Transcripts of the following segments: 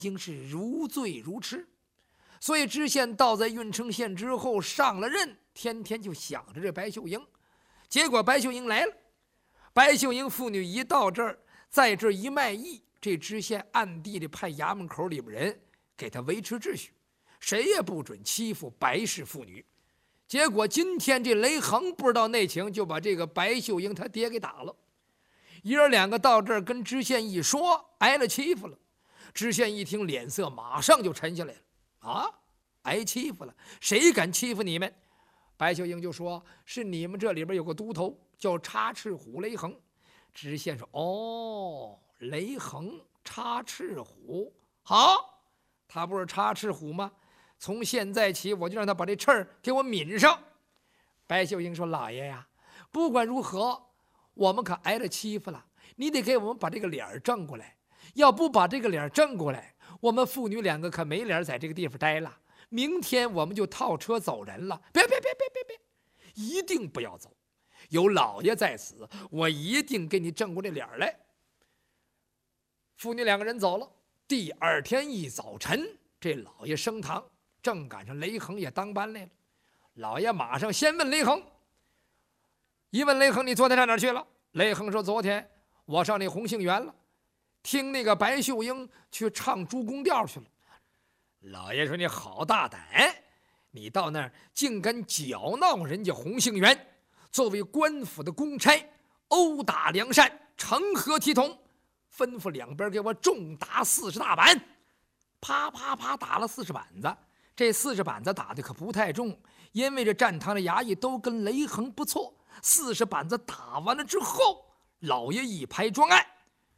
经是如醉如痴。所以知县到在郓城县之后上了任，天天就想着这白秀英。结果白秀英来了，白秀英妇女一到这儿，在这一卖艺，这知县暗地里派衙门口里边人给他维持秩序，谁也不准欺负白氏妇女。结果今天这雷横不知道内情，就把这个白秀英他爹给打了。爷儿两个到这儿跟知县一说，挨了欺负了。知县一听，脸色马上就沉下来了。啊，挨欺负了？谁敢欺负你们？白秀英就说：“是你们这里边有个都头叫插翅虎雷横。”知县说：“哦，雷横插翅虎，好，他不是插翅虎吗？从现在起，我就让他把这翅儿给我抿上。”白秀英说：“老爷呀，不管如何，我们可挨了欺负了，你得给我们把这个脸正过来。要不把这个脸正过来，我们父女两个可没脸在这个地方待了。明天我们就套车走人了。别，一定不要走，有老爷在此，我一定给你正过这脸来。”父女两个人走了。第二天一早晨，这老爷升堂，正赶上雷横也当班来了。老爷马上先问雷横，一问雷横：“你昨天上哪儿去了？”雷横说：“昨天我上那红杏园了，听那个白秀英去唱朱公调去了。”老爷说：“你好大胆，你到那儿竟敢搅闹人家红杏园，作为官府的公差，殴打良善，成何体统？吩咐两边给我重打40大板。”啪啪啪打了40板子。这40板子打的可不太重，因为这站堂的衙役都跟雷横不错。40板子打完了之后，老爷一拍桌案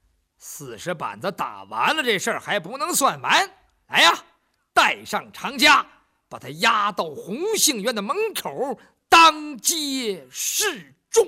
：“40板子打完了，这事儿还不能算完。来呀，带上长家，把他押到红杏园的门口，当街示众。”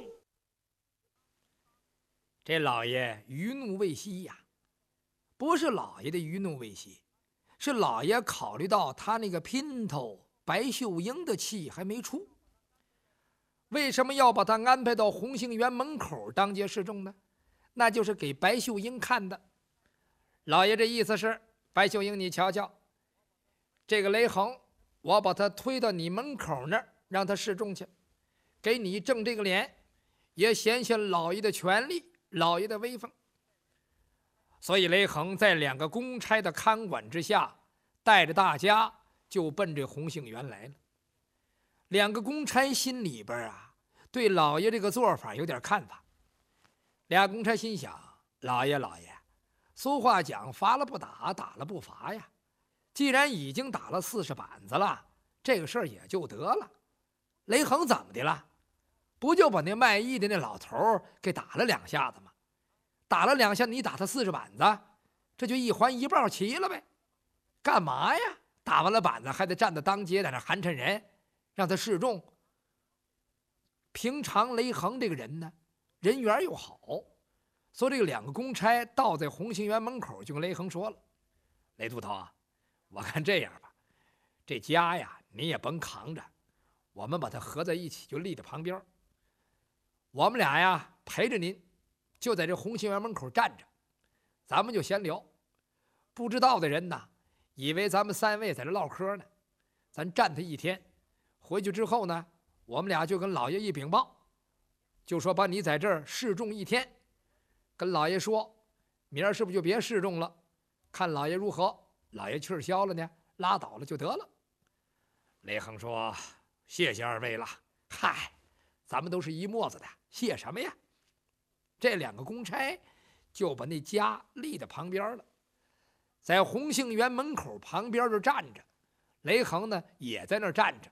这老爷余怒未息呀，不是老爷的余怒未息，是老爷考虑到他那个姘头白秀英的气还没出。为什么要把他安排到红杏园门口当街示众呢？那就是给白秀英看的。老爷这意思是：白秀英，你瞧瞧，这个雷横，我把他推到你门口那儿，让他示众去，给你正这个脸，也显现老爷的权力，老爷的威风。所以雷横在2个公差的看管之下，带着大家就奔这红杏园来了。2个公差心里边啊，对老爷这个做法有点看法。俩公差心想：老爷，俗话讲，罚了不打，打了不罚呀。既然已经打了40板子了，这个事儿也就得了。雷横怎么的了？不就把那卖艺的那老头给打了2下子吗？打了2下，你打他40板子，这就一环一抱齐了呗。干嘛呀？打完了板子还得站在当街在那寒碜人，让他示众。平常雷横这个人呢，人缘又好，所以这个2个公差到在红杏园门口，就跟雷横说了：“雷都头啊，我看这样吧，这家呀你也甭扛着，我们把它合在一起，就立在旁边。我们俩呀陪着您，就在这红杏园门口站着，咱们就闲聊。不知道的人呐，以为咱们3位在这唠嗑呢。咱站他1天，回去之后呢，我们俩就跟老爷一禀报，就说把你在这儿示众1天，跟老爷说，明儿是不是就别示众了？看老爷如何，老爷气儿消了呢，拉倒了就得了。”雷横说：“谢谢2位了。嗨，咱们都是一墨子的，谢什么呀？”这2个公差就把那家立在旁边了，在红杏园门口旁边就站着。雷横呢也在那儿站着。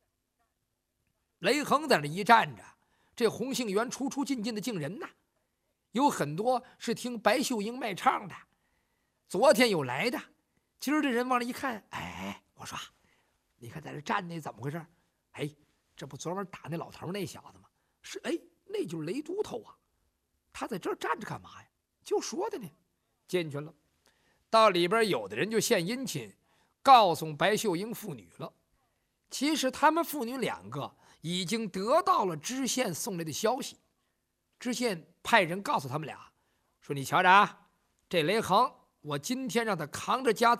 雷横在那一站着，这红杏园出出进进的进人呐，有很多是听白秀英卖唱的，昨天有来的，今儿这人往那一看，哎，我说你看在这站那怎么回事？哎，这不昨晚打那老头那小子吗？是，哎，那就是雷都头啊，他在这儿站着干嘛呀？就说的呢。进去了，到里边有的人就献殷勤，告诉白秀英父女了。其实他们父女2个已经得到了知县送来的消息，知县派人告诉他们俩说：“你瞧着啊，这雷横我今天让他扛着家